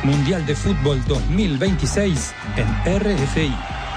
Mundial de Fútbol 2026 en RFI.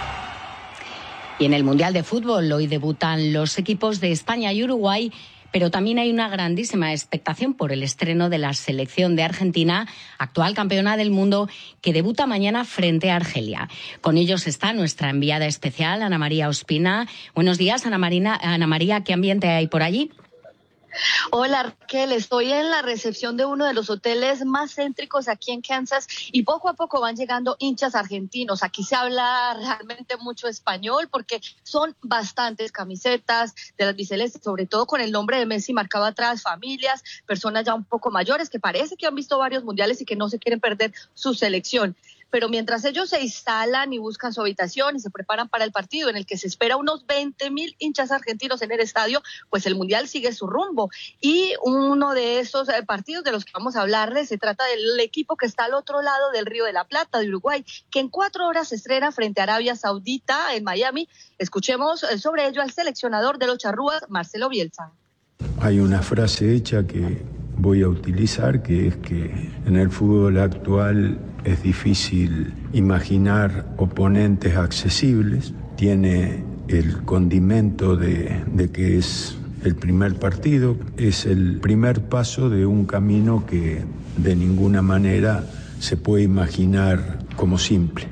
Y en el Mundial de Fútbol hoy debutan los equipos de España y Uruguay, pero también hay una grandísima expectación por el estreno de la selección de Argentina, actual campeona del mundo, que debuta mañana frente a Argelia. Con ellos está nuestra enviada especial, Ana María Ospina. Buenos días, Ana María, ¿qué ambiente hay por allí? Hola Raquel, estoy en la recepción de uno de los hoteles más céntricos aquí en Kansas y poco a poco van llegando hinchas argentinos. Aquí se habla realmente mucho español porque son bastantes camisetas de las albicelestes, sobre todo con el nombre de Messi marcado atrás, familias, personas ya un poco mayores que parece que han visto varios mundiales y que no se quieren perder su selección. Pero mientras ellos se instalan y buscan su habitación y se preparan para el partido en el que se espera unos 20,000 hinchas argentinos en el estadio, pues el Mundial sigue su rumbo. Y uno de esos partidos de los que vamos a hablarles se trata del equipo que está al otro lado del Río de la Plata, de Uruguay, que en 4 horas se estrena frente a Arabia Saudita en Miami. Escuchemos sobre ello al seleccionador de los charrúas, Marcelo Bielsa. Hay una frase hecha que voy a utilizar, que es que en el fútbol actual es difícil imaginar oponentes accesibles. Tiene el condimento de que es el primer partido, es el primer paso de un camino que de ninguna manera se puede imaginar como simple.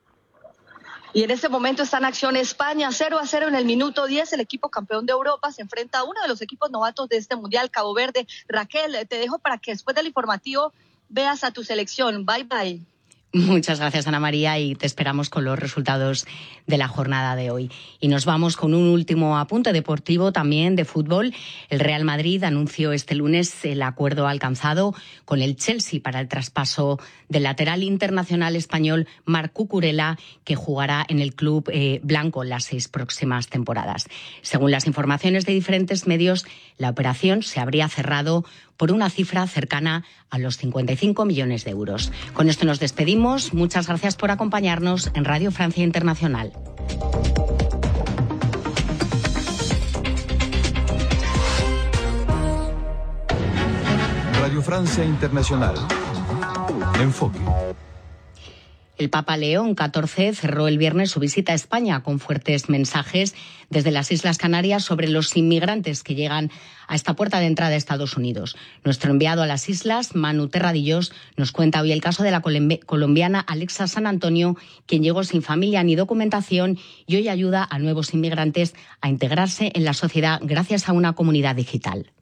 Y en este momento está en acción España, 0-0 en el minuto 10. El equipo campeón de Europa se enfrenta a uno de los equipos novatos de este Mundial, Cabo Verde. Raquel, te dejo para que después del informativo veas a tu selección. Bye, bye. Muchas gracias, Ana María, y te esperamos con los resultados de la jornada de hoy. Y nos vamos con un último apunte deportivo, también de fútbol. El Real Madrid anunció este lunes el acuerdo alcanzado con el Chelsea para el traspaso del lateral internacional español Marc Cucurella, que jugará en el club blanco las 6 próximas temporadas. Según las informaciones de diferentes medios, la operación se habría cerrado por una cifra cercana a los 55 millones de euros. Con esto nos despedimos. Muchas gracias por acompañarnos en Radio Francia Internacional. Radio Francia Internacional. Enfoque. El Papa León XIV cerró el viernes su visita a España con fuertes mensajes desde las Islas Canarias sobre los inmigrantes que llegan a esta puerta de entrada a Estados Unidos. Nuestro enviado a las islas, Manu Terradillos, nos cuenta hoy el caso de la colombiana Alexa San Antonio, quien llegó sin familia ni documentación y hoy ayuda a nuevos inmigrantes a integrarse en la sociedad gracias a una comunidad digital.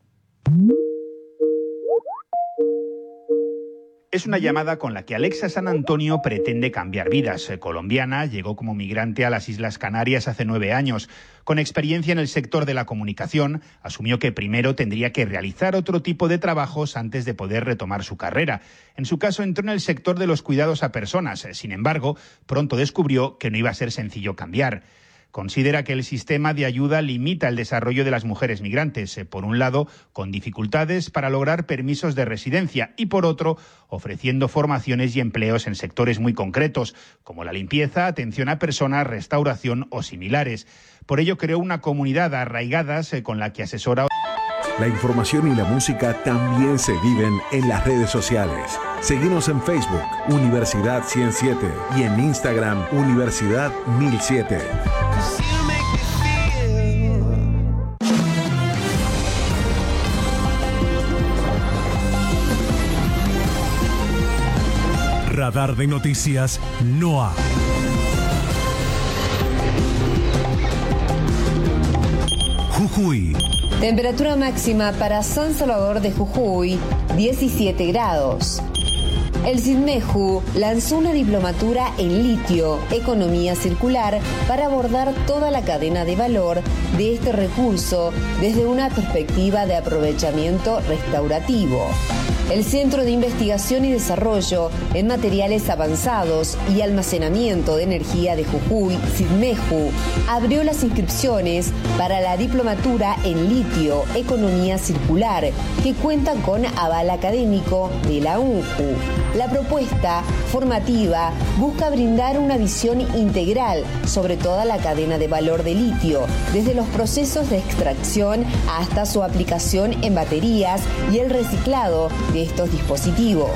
Es una llamada con la que Alexa San Antonio pretende cambiar vidas. Colombiana, llegó como migrante a las Islas Canarias hace 9 años. Con experiencia en el sector de la comunicación, asumió que primero tendría que realizar otro tipo de trabajos antes de poder retomar su carrera. En su caso, entró en el sector de los cuidados a personas. Sin embargo, pronto descubrió que no iba a ser sencillo cambiar. Considera que el sistema de ayuda limita el desarrollo de las mujeres migrantes, por un lado, con dificultades para lograr permisos de residencia y, por otro, ofreciendo formaciones y empleos en sectores muy concretos, como la limpieza, atención a personas, restauración o similares. Por ello, creó una comunidad arraigadas con la que asesora. La información y la música también se viven en las redes sociales. Seguimos en Facebook, Universidad 107, y en Instagram, Universidad 1007. Radar de Noticias NOA. Jujuy. Temperatura máxima para San Salvador de Jujuy, 17 grados. El CIDMEJU lanzó una diplomatura en litio, economía circular, para abordar toda la cadena de valor de este recurso desde una perspectiva de aprovechamiento restaurativo. El Centro de Investigación y Desarrollo en Materiales Avanzados y Almacenamiento de Energía de Jujuy, CIDMEJU, abrió las inscripciones para la diplomatura en litio, economía circular, que cuenta con aval académico de la UNJU. La propuesta formativa busca brindar una visión integral sobre toda la cadena de valor de litio, desde los procesos de extracción hasta su aplicación en baterías y el reciclado de estos dispositivos.